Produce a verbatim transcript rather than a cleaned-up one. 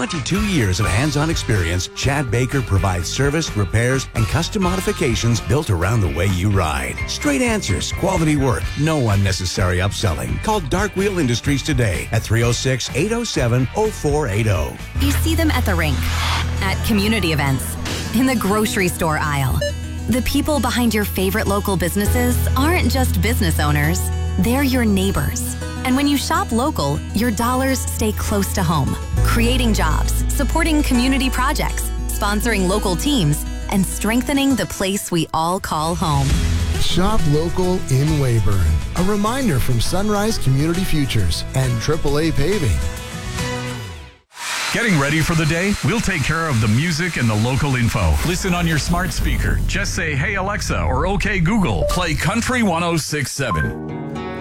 twenty-two years of hands-on experience, Chad Baker provides service, repairs, and custom modifications built around the way you ride. Straight answers, quality work, no unnecessary upselling. Call Dark Wheel Industries today at three oh six, eight oh seven, oh four eight oh. You see them at the rink, at community events, in the grocery store aisle. The people behind your favorite local businesses aren't just business owners, they're your neighbors. And when you shop local, your dollars stay close to home, creating jobs, supporting community projects, sponsoring local teams, and strengthening the place we all call home. Shop local in Weyburn. A reminder from Sunrise Community Futures and triple A Paving. Getting ready for the day? We'll take care of the music and the local info. Listen on your smart speaker. Just say, "Hey Alexa," or "Okay Google, play Country one oh six point seven."